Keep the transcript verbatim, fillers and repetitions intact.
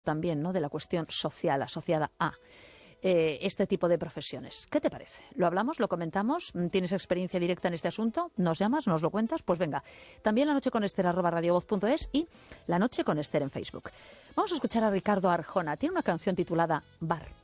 también, ¿no?, de la cuestión social asociada a eh, este tipo de profesiones. ¿Qué te parece? ¿Lo hablamos? ¿Lo comentamos? ¿Tienes experiencia directa en este asunto? ¿Nos llamas? ¿Nos lo cuentas? Pues venga. También La Noche con Ester arroba radiovoz punto es y La Noche con Ester en Facebook. Vamos a escuchar a Ricardo Arjona. Tiene una canción titulada Bar.